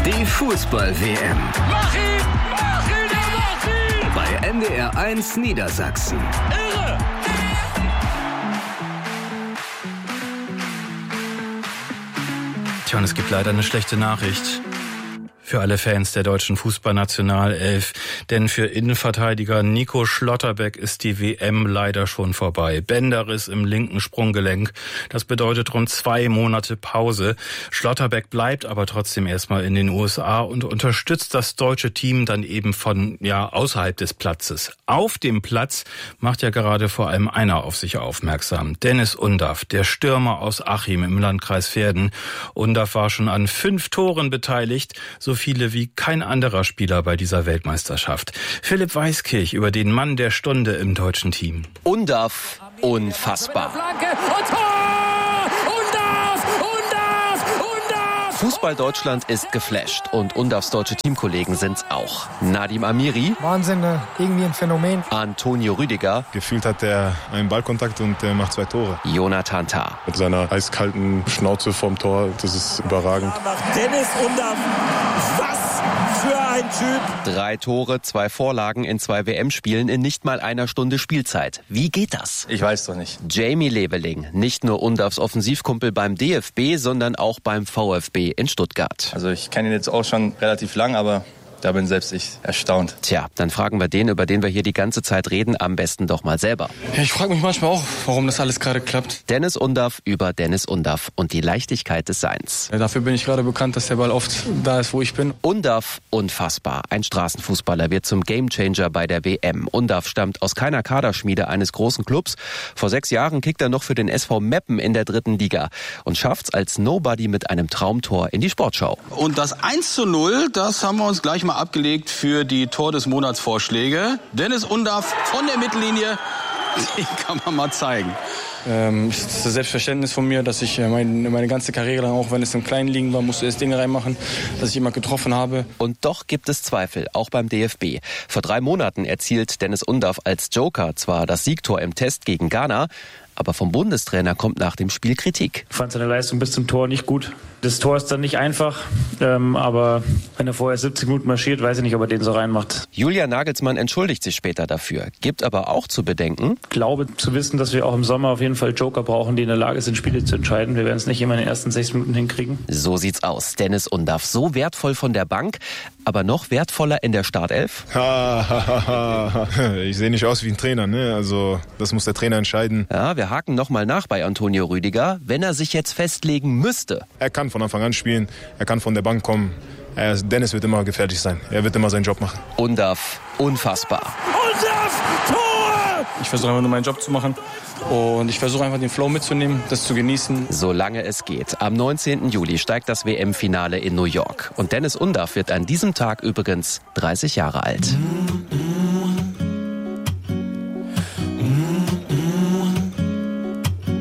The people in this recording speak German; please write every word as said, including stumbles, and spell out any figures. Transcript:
Die Fußball-W M. Mach ihn! Mach ihn! Der macht ihn! Bei N D R eins Niedersachsen. Irre! Tja, und es gibt leider eine schlechte Nachricht für alle Fans der deutschen Fußballnationalelf. Denn für Innenverteidiger Nico Schlotterbeck ist die W M leider schon vorbei. Bänderriss im linken Sprunggelenk. Das bedeutet rund zwei Monate Pause. Schlotterbeck bleibt aber trotzdem erstmal in den U S A und unterstützt das deutsche Team dann eben von, ja, außerhalb des Platzes. Auf dem Platz macht ja gerade vor allem einer auf sich aufmerksam. Dennis Undaff, der Stürmer aus Achim im Landkreis Verden. Undaff war schon an fünf Toren beteiligt, so viele wie kein anderer Spieler bei dieser Weltmeisterschaft. Philipp Weiskirch über den Mann der Stunde im deutschen Team. Undaff, unfassbar. Fußball Deutschland ist geflasht und Undaffs deutsche Teamkollegen sind's auch. Nadim Amiri. Wahnsinn, irgendwie ein Phänomen. Antonio Rüdiger. Gefühlt hat er einen Ballkontakt und er macht zwei Tore. Jonathan Tah. Mit seiner eiskalten Schnauze vorm Tor, das ist überragend. Dennis Undaff, was für ein Typ. Drei Tore, zwei Vorlagen in zwei W M-Spielen in nicht mal einer Stunde Spielzeit. Wie geht das? Ich weiß doch nicht. Jamie Leveling, nicht nur Undaffs Offensivkumpel beim D F B, sondern auch beim VfB in Stuttgart. Also ich kenne ihn jetzt auch schon relativ lang, aber da bin selbst ich erstaunt. Tja, dann fragen wir den, über den wir hier die ganze Zeit reden, am besten doch mal selber. Ja, ich frage mich manchmal auch, warum das alles gerade klappt. Dennis Undaff über Dennis Undaff und die Leichtigkeit des Seins. Ja, dafür bin ich gerade bekannt, dass der Ball oft da ist, wo ich bin. Undaff, unfassbar. Ein Straßenfußballer wird zum Gamechanger bei der W M. Undaff stammt aus keiner Kaderschmiede eines großen Clubs. Vor sechs Jahren kickt er noch für den S V Meppen in der dritten Liga und schafft's als Nobody mit einem Traumtor in die Sportschau. Und das eins zu null, das haben wir uns gleich mal abgelegt für die Tor des Monats Vorschläge. Dennis Undaff von der Mittellinie, den kann man mal zeigen. Ähm, das ist das Selbstverständnis von mir, dass ich meine, meine ganze Karriere lang, auch wenn es im kleinen Ligen war, musste ich das Ding reinmachen, dass ich immer getroffen habe. Und doch gibt es Zweifel, auch beim D F B. Vor drei Monaten erzielt Dennis Undaff als Joker zwar das Siegtor im Test gegen Ghana, aber vom Bundestrainer kommt nach dem Spiel Kritik. Ich fand seine Leistung bis zum Tor nicht gut. Das Tor ist dann nicht einfach, ähm, aber wenn er vorher siebzig Minuten marschiert, weiß ich nicht, ob er den so reinmacht. Julian Nagelsmann entschuldigt sich später dafür, gibt aber auch zu bedenken. Ich glaube zu wissen, dass wir auch im Sommer auf jeden Fall Joker brauchen, die in der Lage sind, Spiele zu entscheiden. Wir werden es nicht immer in den ersten sechs Minuten hinkriegen. So sieht's aus. Dennis Undaff, so wertvoll von der Bank, aber noch wertvoller in der Startelf? Ich sehe nicht aus wie ein Trainer, ne? Also das muss der Trainer entscheiden. Ja, wir haken nochmal nach bei Antonio Rüdiger, wenn er sich jetzt festlegen müsste. Er kann von Anfang an spielen, er kann von der Bank kommen. Er, Dennis wird immer gefährlich sein, er wird immer seinen Job machen. Undaff, unfassbar. Undaff, Tor! Ich versuche einfach nur meinen Job zu machen und ich versuche einfach den Flow mitzunehmen, das zu genießen. Solange es geht. Am neunzehnten Juli steigt das W M-Finale in New York. Und Dennis Undaff wird an diesem Tag übrigens dreißig Jahre alt.